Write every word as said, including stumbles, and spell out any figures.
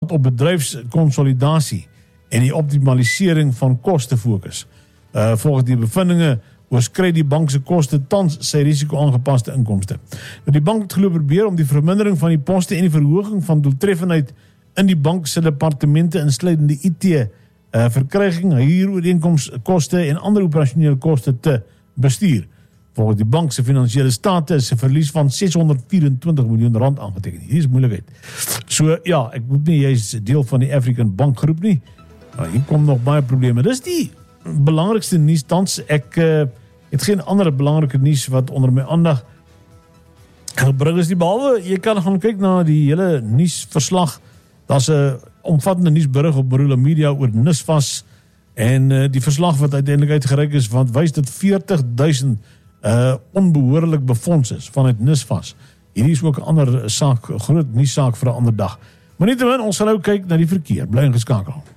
wat op bedryfskonsolidasie en die optimalisering van koste fokus. Uh, volgens die bevindinge oorskry die bank se koste tans sy risiko-aangepaste inkomste. Nou die bank het glo probeer om die vermindering van die poste en die verhoging van doeltreffendheid in die bank se departemente insluitende I T uh, verkryging, huurooreenkomskoste en ander operasionele koste te bestuur. Volgens die bank se finansiële state is 'n verlies van ses honderd vyf en twintig miljoen rand aangeteken. Hier is moeilikheid. So ja, ek moet nie jy is deel van die African Bank groep nie. Nou, hier kom nog baie probleme. Dis die belangrikste nuus tans. Ek uh, het geen ander belangrike nuus wat onder my aandag gebring is nie, behalwe jy kan gaan kyk na die hele nuusverslag. Daar's 'n omvattende nuusberig op Marula Media oor NSFAS en uh, die verslag wat uiteindelik uitgereik is, want wys dat veertig duisend uh, onbehoorlik befonds is vanuit NSFAS. Hierdie is ook 'n ander saak, groot nuussaak vir 'n ander dag. Maar nietemin, ons sal nou kyk na die verkeer. Bly ingeskakel.